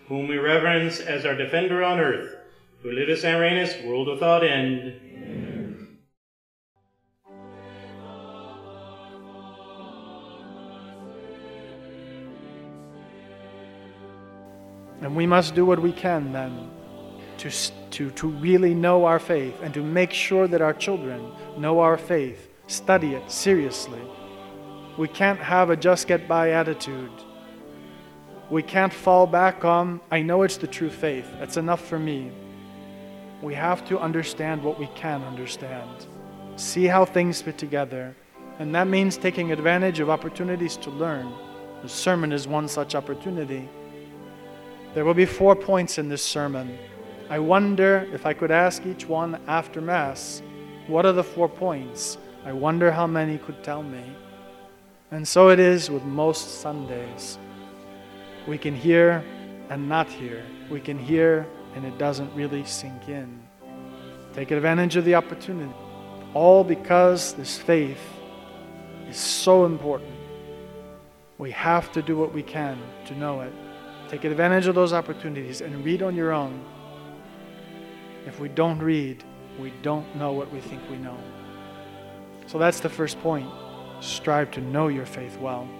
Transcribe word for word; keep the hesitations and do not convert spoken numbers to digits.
whom we reverence as our defender on earth, who liveth and reigneth, world without end. Amen. And we must do what we can then to, to, to really know our faith and to make sure that our children know our faith, study it seriously. We can't have a just get by attitude. We can't fall back on, I know it's the true faith, that's enough for me. We have to understand what we can understand. See how things fit together. And that means taking advantage of opportunities to learn. The sermon is one such opportunity. There will be four points in this sermon. I wonder if I could ask each one after Mass, what are the four points? I wonder how many could tell me. And so it is with most Sundays. We can hear and not hear. We can hear and it doesn't really sink in. Take advantage of the opportunity. All because this faith is so important. We have to do what we can to know it. Take advantage of those opportunities and read on your own. If we don't read, we don't know what we think we know. So that's the first point. Strive to know your faith well.